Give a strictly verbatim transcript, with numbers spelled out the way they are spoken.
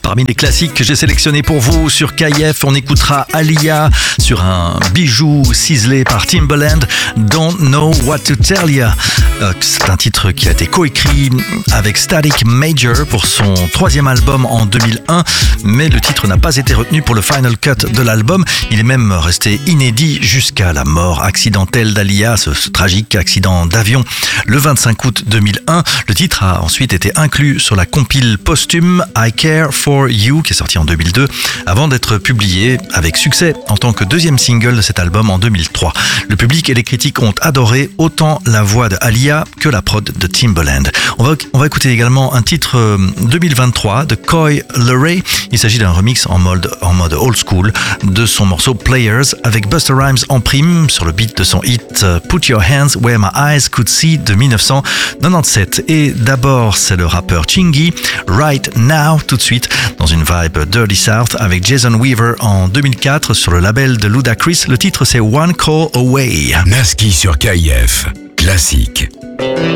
Parmi les classiques que j'ai sélectionnés pour vous sur K I F, on écoutera Aaliyah sur un bijou ciselé par Timbaland, Don't Know What to Tell Ya. Euh, c'est un titre qui a été coécrit avec Static Major pour son troisième album en deux mille un, mais le titre n'a pas été retenu pour le final cut de l'album. Il est même resté inédit jusqu'à la mort accidentelle d'Aaliyah, ce, ce tragique accident d'avion le vingt-cinq août deux mille un. Le titre a ensuite été inclus sur la compile posthume I Care For You qui est sortie en deux mille deux avant d'être publié avec succès en tant que deuxième single de cet album en deux mille trois. Le public et les critiques ont adoré autant la voix de Aaliyah que la prod de Timbaland. On va, on va écouter également un titre deux mille vingt-trois de Coi Leray. Il s'agit d'un remix en mode, en mode old school de son morceau Players avec Busta Rhymes en prime sur le beat de son hit Put Your Hands Where My Eyes Could See de dix-neuf cent quatre-vingt-dix-sept. Et d'abord, c'est le rappeur Chingy, Right Now, tout de suite, dans une vibe Dirty South avec Jason Weaver en deux mille quatre sur le label de Ludacris. Le titre, c'est One Call Away. Naski sur K I F, classique.